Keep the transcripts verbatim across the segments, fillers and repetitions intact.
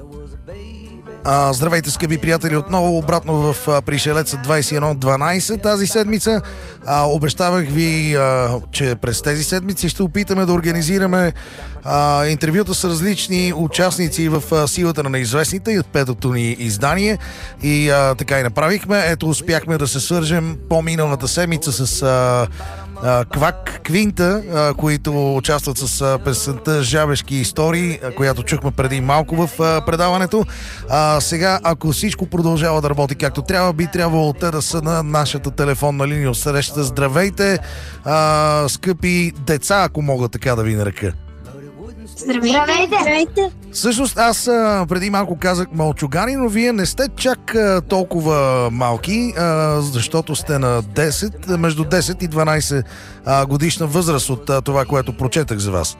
А, здравейте, скъпи приятели, отново обратно в а, Пришелеца двайсет и едно дванайсет тази седмица. А, обещавах ви, а, че през тези седмици ще опитаме да организираме а, интервюта с различни участници в а, силата на неизвестните и петото ни издание. И а, така и направихме. Ето, успяхме да се свържем по-миналата седмица с а, а, Квак Квинта, а, които участват с а, песента Жабешки истории, а, която чухме преди малко в а, предаването. А, сега, ако всичко продължава да работи както трябва, би трябвало те да са на нашата телефонна линия от срещата. Здравейте, а, скъпи деца, ако мога така да ви нарека. Здравейте! Здравейте! Всъщност аз а, преди малко казах малчугани, но вие не сте чак а, толкова малки, а, защото сте на десет, между десет и дванайсет а, годишна възраст от а, това, което прочетах за вас.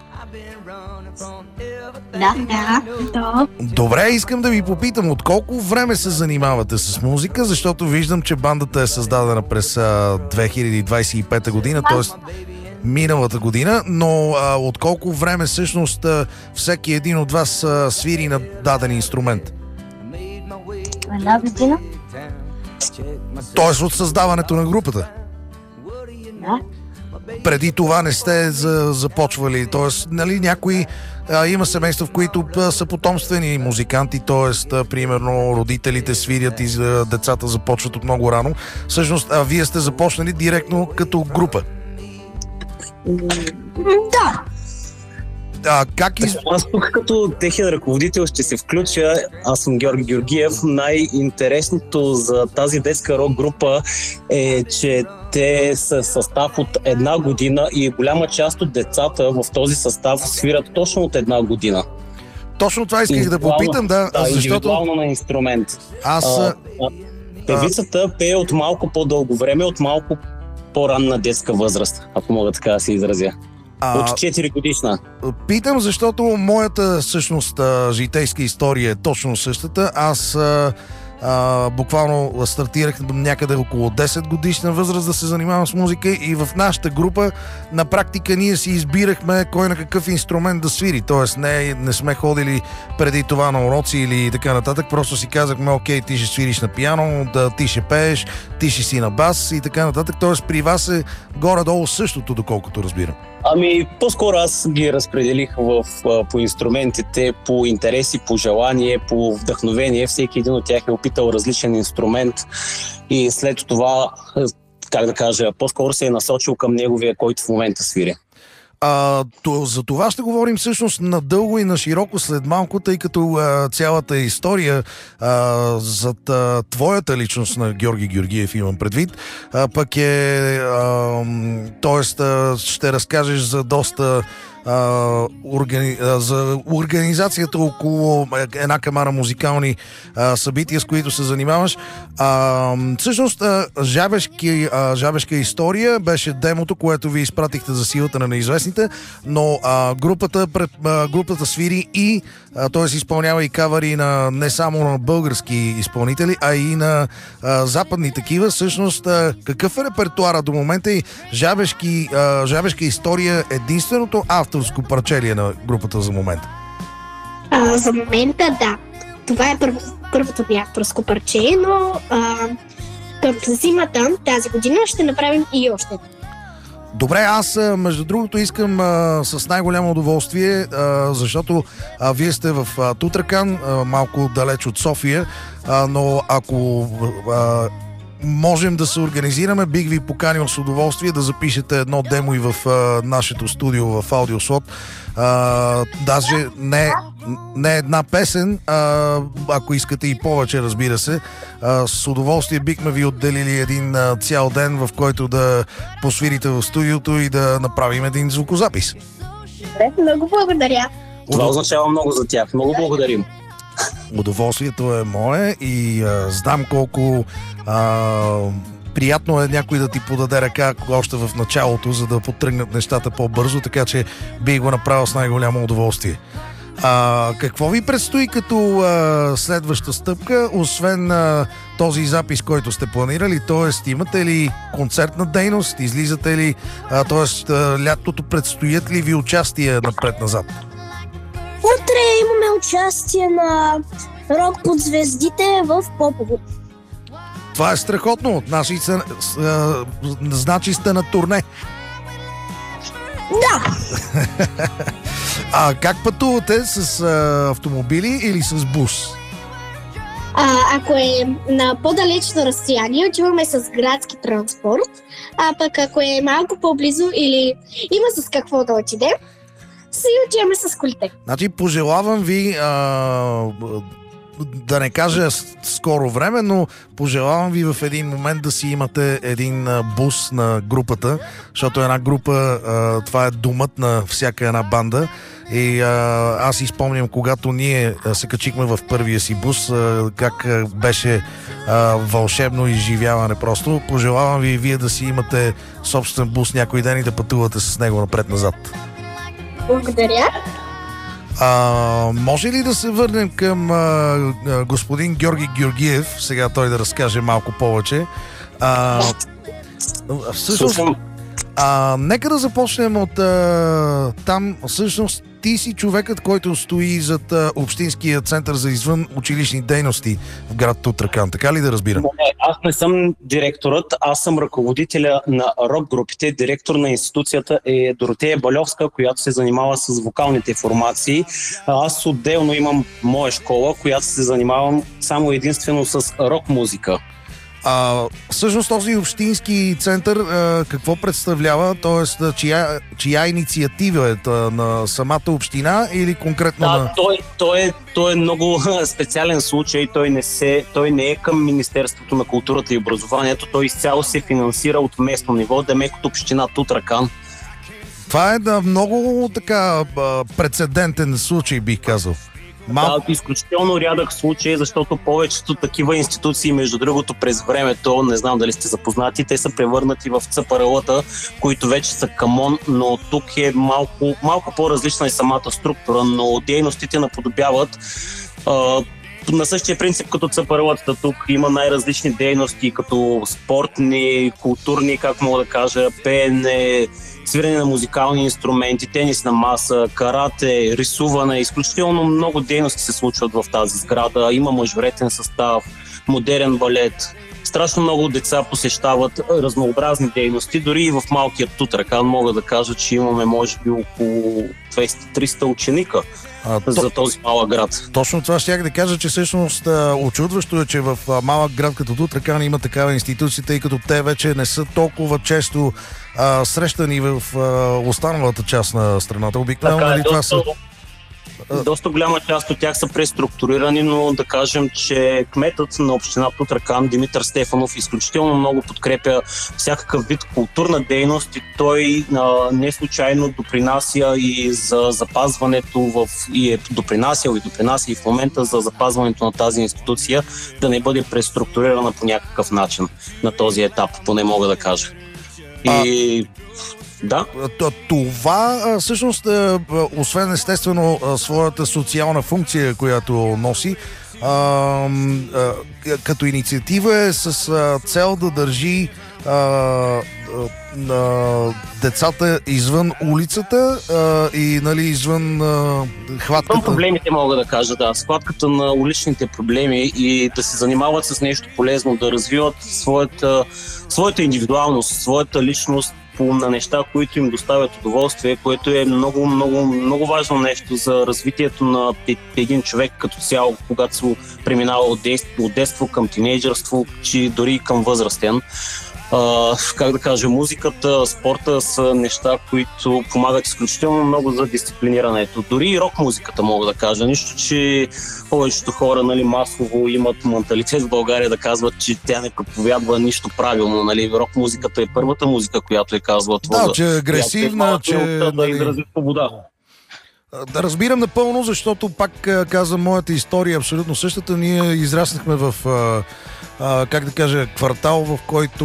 Да, да, да. Добре, искам да ви попитам, от колко време се занимавате с музика, защото виждам, че бандата е създадена през а, две хиляди двайсет и пета година, т.е. миналата година, но а, от колко време всъщност а, всеки един от вас а, свири на даден инструмент? Една година. Тоест от създаването на групата? Да. Преди това не сте за, започвали, т.е. нали, някои а, има семейства, в които а, са потомствени музиканти, т.е. примерно родителите свирят и а, децата започват от много рано. Всъщност, а вие сте започнали директно като група? Да. А, как из... Аз тук като техен ръководител ще се включа. Аз съм Георги Георгиев. Най-интересното за тази детска рок група е, че те са състав от една година и голяма част от децата в този състав свират точно от една година. Точно това исках да попитам, да, да защото... индивидуално на инструмент. Аз... А, а, певицата пее от малко по-дълго време, от малко по-ранна детска възраст, ако мога така да се изразя. А, от четири годишна. Питам, защото моята всъщност житейска история е точно същата. Аз а, а, буквално стартирах някъде около десет годишна възраст да се занимавам с музика и в нашата група на практика ние си избирахме кой на какъв инструмент да свири. Тоест не, не сме ходили преди това на уроци или така нататък. Просто си казахме, окей, ти ще свириш на пиано, да, ти ще пееш, ти ще си на бас и така нататък. Тоест при вас е горе-долу същото, доколкото разбирам. Ами, по-скоро аз ги разпределих в, по инструментите, по интереси, по желание, по вдъхновение. Всеки един от тях е опитал различен инструмент и след това, как да кажа, по-скоро се е насочил към неговия, който в момента свири. А, то, за това ще говорим всъщност надълго и на широко след малко, тъй като а, цялата история а, зад а, твоята личност на Георги Георгиев имам предвид, а, пък е а, тоест а, ще разкажеш за доста Uh, органи... uh, за организацията около една камара музикални uh, събития, с които се занимаваш. Uh, всъщност, uh, Жабешки, uh, Жабешка история беше демото, което ви изпратихте за силата на неизвестните, но uh, групата, пред, uh, групата свири и uh, т.е. изпълнява и кавари на не само на български изпълнители, а и на uh, западни такива. Всъщност, uh, какъв е репертуара до момента и Жабешки, uh, Жабешка история единственото авторско парче ли е на групата за момента? А, за момента да. Това е първо, първото ми авторско парче, но а, към зимата тази година ще направим и още. Добре, аз между другото искам а, с най-голямо удоволствие, а, защото а, вие сте в а, Тутракан, а, малко далеч от София, а, но ако а, можем да се организираме, бих ви поканил с удоволствие да запишете едно демо и в а, нашето студио в Аудиослот. А, даже не, не една песен, а, ако искате и повече, разбира се. А, с удоволствие бихме ви отделили един а, цял ден, в който да посвирите в студиото и да направим един звукозапис. Много благодаря. Това означава много за тях. Много благодарим. Удоволствието е мое и а, знам колко а, приятно е някой да ти подаде ръка още в началото, за да потръгнат нещата по-бързо, така че би го направил с най-голямо удоволствие. А, какво ви предстои като а, следваща стъпка, освен а, този запис, който сте планирали? Тоест, имате ли концертна дейност? Излизате ли? Т.е. лятото предстоят ли ви участия напред-назад? Утре имаме участие на Рок под звездите в Попово. Това е страхотно. Значи, са, а, значи сте на турне. Да! А как пътувате? С а, автомобили или с бус? А, ако е на по-далечно разстояние, отиваме с градски транспорт, а пък ако е малко по-близо или има с какво да отидем, си отиваме с колите. Значи, пожелавам ви, а, да не кажа с- скоро време, но пожелавам ви в един момент да си имате един а, бус на групата, защото една група, а, това е домът на всяка една банда. И а, аз си спомням, когато ние а, се качихме в първия си бус, а, как а, беше а, вълшебно изживяване просто. Пожелавам ви и вие да си имате собствен бус някой ден и да пътувате с него напред-назад. Благодаря. А, може ли да се върнем към а, а, господин Георги Георгиев, сега той да разкаже малко повече? А, всъщност, Слушам. а, нека да започнем от а, там. Всъщност ти си човекът, който стои зад а, Общинския център за извън училищни дейности в град Тутракан. Така ли да разбирам? Не, аз не съм директорът, аз съм ръководителя на рок групите. Директор на институцията е Доротея Балевска, която се занимава с вокалните формации. А Аз отделно имам моя школа, която се занимавам само единствено с рок музика. А, всъщност този общински център а, какво представлява? Тоест, а, чия, чия инициатива е та, на самата община или конкретно Да, на... той, той, е, той е много специален случай. Той не, се, той не е към Министерството на културата и образованието. Той изцяло се финансира от местно ниво, демек от община Тутракан. Това е да, много така а, прецедентен случай, бих казал. Малко... Да, изключително рядък случай, защото повечето такива институции, между другото, през времето, не знам дали сте запознати, те са превърнати в ЦПРЛ-та, които вече са камон, но тук е малко, малко по-различна и самата структура, но дейностите наподобяват а, на същия принцип като ЦПРЛ-тата. Тук има най-различни дейности, като спортни, културни, как мога да кажа, пеене, свирене на музикални инструменти, тенис на маса, карате, рисуване. Изключително много дейности се случват в тази сграда. Има мъжвретен състав, модерен балет. Страшно много деца посещават разнообразни дейности. Дори и в малкият Тутракан мога да кажа, че имаме може би около двеста-триста ученика А, то, за този малък град. точно това щях да кажа, че всъщност а, очудващо е, че в а, малък град като Тутракан има такава институция, тъй като те вече не са толкова често а, срещани в а, останалата част на страната. Обикновено, Така е, нали, това доста, са... доста голяма част от тях са преструктурирани, но да кажем, че кметът на община Тутракан Димитър Стефанов изключително много подкрепя всякакъв вид културна дейност и той а, не случайно допринася и за запазването в, и е допринасял и допринася и в момента за запазването на тази институция да не бъде преструктурирана по някакъв начин на този етап, поне мога да кажа. И да. Т- Това а, всъщност, а, а, освен естествено а, своята социална функция, която носи, а, а, като инициатива е с а, цел да държи а, а, а, децата извън улицата а, и нали, извън а, хватката. Към проблемите мога да кажа, да. Схватката на уличните проблеми и да се занимават с нещо полезно, да развиват своята, своята индивидуалност, своята личност на неща, които им доставят удоволствие, което е много, много, много важно нещо за развитието на един човек като цяло, когато се преминава от детство, от детство към тинейджърство, че дори и към възрастен. Uh, как да кажа, музиката, спорта са неща, които помагат изключително много за дисциплинирането. Дори и рок музиката мога да кажа. Нищо, че повечето хора, нали, масово имат менталитет в България да казват, че тя не проповядва нищо правилно. Нали. Рок музиката е първата музика, която е казва това. Да, че е агресивна, че... Да, да изрази свобода. Да, разбирам напълно, защото пак казвам, моята история е абсолютно същата. Ние израснахме в а, а, как да кажа, квартал, в който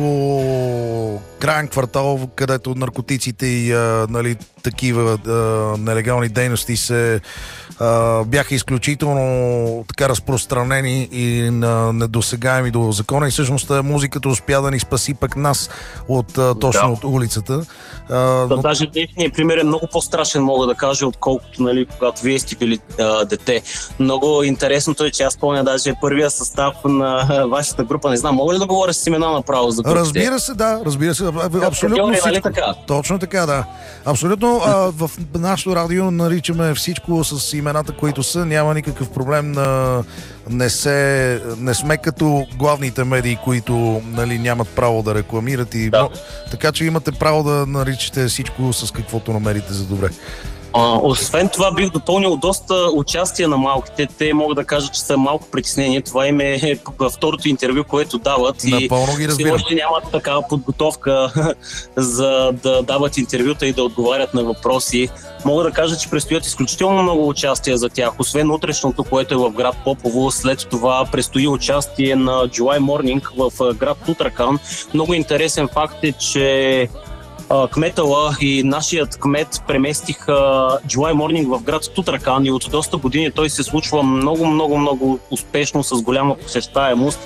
краен квартал, където наркотиците и а, нали, такива а, нелегални дейности се а, бяха изключително така разпространени и на, недосегаеми до закона, и всъщност музиката успя да ни спаси пък нас от а, точно Да. от улицата. А, Да, но... даже днешният пример е много по-страшен, мога да кажа, отколкото, нали, когато вие сте били а, дете. Много интересното е, че аз помня даже първия състав на а, вашата група. Не знам, мога ли да говоря с имена направо за групите? Разбира се, да, разбира се, абсолютно Капитани, нали всичко. така? Точно така, да. Абсолютно а, в нашото радио наричаме всичко с имената, които са, няма никакъв проблем. На... Не, се... не сме като главните медии, които нали, нямат право да рекламират и Да. но... така че имате право да наричате всичко с каквото намерите за добре. А, освен това бих допълнил доста участие на малките. Те могат да кажат, че са малко притеснени. Това им е във второто интервю, което дават. И Напълно ги все разбирам. още нямат такава подготовка за да дават интервюта и да отговарят на въпроси. Мога да кажа, че предстоят изключително много участия за тях. Освен утрешното, което е в град Попово, след това предстои участие на July Morning в град Тутракан. Много интересен факт е, че кметала и нашият кмет преместиха July Morning в град Тутракан и от доста години той се случва много, много, много успешно с голяма посещаемост.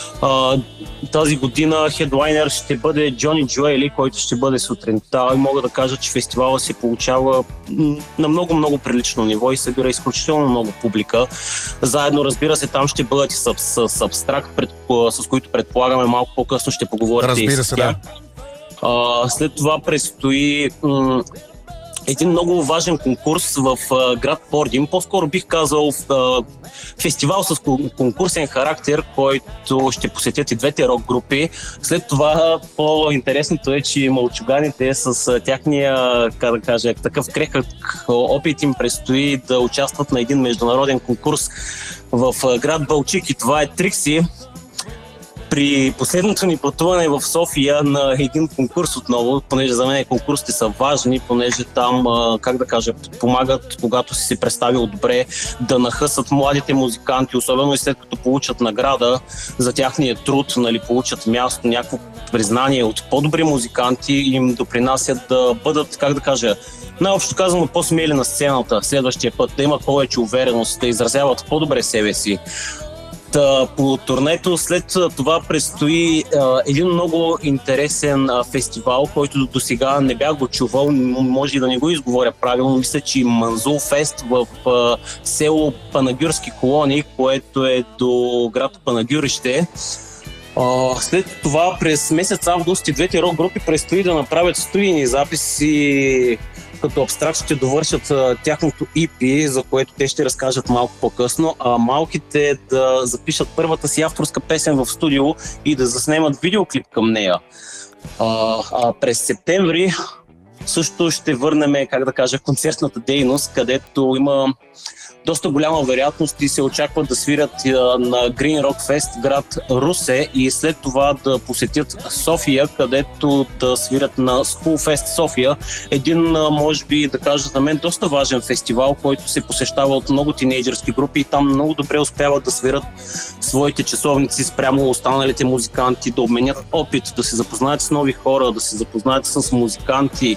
Тази година хедлайнер ще бъде Джони Джоели, който ще бъде сутринта. И мога да кажа, че фестивала се получава на много, много прилично ниво и събира изключително много публика. Заедно, разбира се, там ще бъдат и с, с, с Абстракт, пред, с които предполагаме малко по-късно ще поговорите. Разбира се, да. Uh, след това предстои м- един много важен конкурс в uh, град Пордим. По-скоро бих казал uh, фестивал с конкурсен характер, който ще посетят и двете рок групи. След това по-интересното е, че мълчуганите с uh, тяхния, как да кажа, такъв крехък опит им предстои да участват на един международен конкурс в uh, град Балчик и това е Трикси. При последното ни пътуване в София на един конкурс отново, понеже за мен конкурсите са важни, понеже там, как да кажа, помагат, когато си се представил добре, да нахъсат младите музиканти, особено и след като получат награда за тяхния труд, нали, получат място, някакво признание от по-добри музиканти и им допринасят да бъдат, как да кажа, най-общо казано по-смели на сцената следващия път, да имат повече увереност, да изразяват по-добре себе си. По турнето след това предстои а, един много интересен а, фестивал, който до сега не бях го чувал, може и да не го изговоря правилно. Мисля, че Манзул Фест в а, село Панагюрски колони, което е до град Панагюрище. А, след това през месец август и двете рок групи предстои да направят студийни записи, като Абстракт ще довършат а, тяхното и пи, за което те ще разкажат малко по-късно, а малките да запишат първата си авторска песен в студио и да заснемат видеоклип към нея. А, а през септември също ще върнем, как да кажа, концертната дейност, където има доста голяма вероятност и се очаква да свирят на Green Rock Fest в град Русе и след това да посетят София, където да свирят на School Fest София. Един, може би да кажа за мен, доста важен фестивал, който се посещава от много тинейджърски групи и там много добре успяват да свират своите часовници спрямо останалите музиканти, да обменят опит, да се запознаят с нови хора, да се запознаят с музиканти.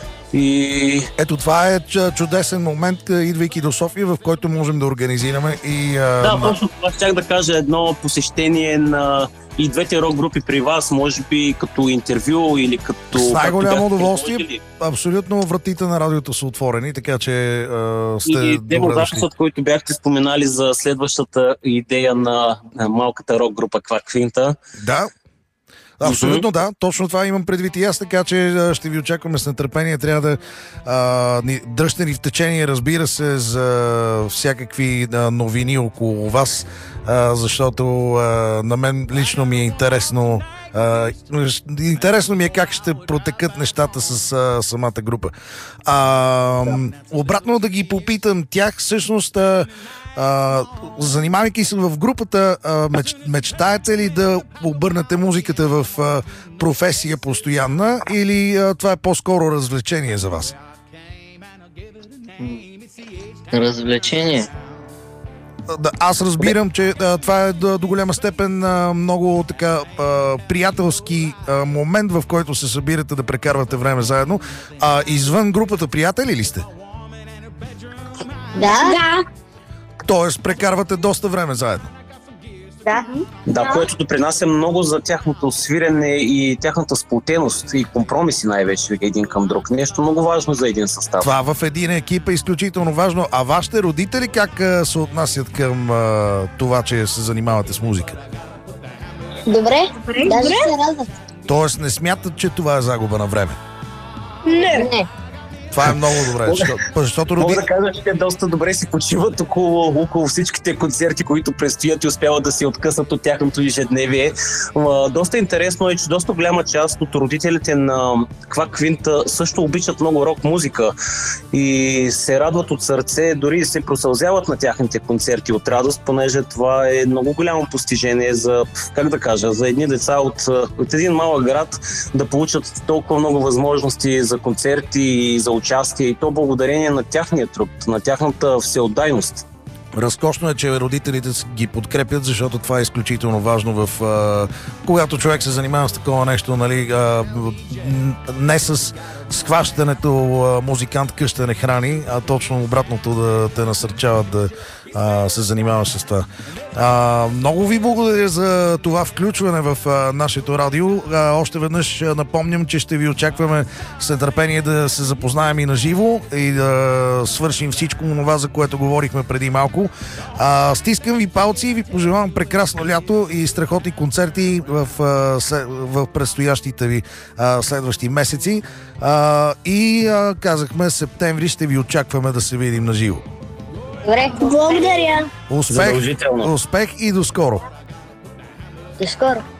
И... Ето това е чудесен момент, идвайки до София, в който можем да организираме и... А... Да, точно това щях да кажа, едно посещение на и двете рок групи при вас, може би като интервю или като... С най-голямо удоволствие. Предложили. Абсолютно вратите на радиото са отворени, така че а, сте И добре дошли. демозаписът, който бяхте споменали за следващата идея на малката рок група Кварквинта. Да. Абсолютно да, точно това имам предвид и аз, така че ще ви очакваме с нетърпение. Трябва да а, ни, дръжте ни в течение, разбира се, за всякакви а, новини около вас, а, защото а, на мен лично ми е интересно а, интересно ми е как ще протекат нещата с а, самата група. А, обратно да ги попитам тях, всъщност а, Uh, занимавайки се в групата, uh, меч, мечтаете ли да обърнете музиката в uh, професия постоянна или uh, това е по-скоро развлечение за вас? Развлечение? да, аз разбирам, че а, това е до, до голяма степен а, много така а, приятелски а, момент, в който се събирате да прекарвате време заедно. А извън групата приятели ли сте? Да. Да. Тоест прекарвате доста време заедно. Да. Да, което допринася много за тяхното свирене и тяхната сплотеност и компромиси най-вече един към друг. Нещо много важно за един състав. Това в един екип е изключително важно. А вашите родители как а, се отнасят към а, това, че се занимавате с музика? Добре. Добре, Даже добре. се радват. Тоест не смятат, че това е загуба на време. Не. Не. Това е много добре, защото, защото Мога роди... да кажа, че те доста добре си почиват около, около всичките концерти, които предстоят и успяват да се откъснат от тяхното ежедневие. Ма, доста интересно е, че доста голяма част от родителите на Квак Квинта също обичат много рок музика и се радват от сърце, дори се просълзяват на тяхните концерти от радост, понеже това е много голямо постижение за, как да кажа, за едни деца от, от един малък град да получат толкова много възможности за концерти и за участие, и то благодарение на тяхния труд, на тяхната всеотдайност. Разкошно е, че родителите ги подкрепят, защото това е изключително важно в... А, когато човек се занимава с такова нещо, нали, а, не с схващането а, музикант къща не храни, а точно обратното да те насърчават да а, се занимаваш с това. А, много ви благодаря за това включване в а, нашето радио. А, още веднъж а, напомням, че ще ви очакваме с нетърпение да се запознаем и на живо и да свършим всичко това, за което говорихме преди малко. А, стискам ви палци и ви пожелавам прекрасно лято и страхотни концерти в, а, след, в предстоящите ви а, следващи месеци. А, и а, казахме, септември ще ви очакваме да се видим на живо. Добре. Благодаря. Успех, Задължително. успех и до скоро! До скоро.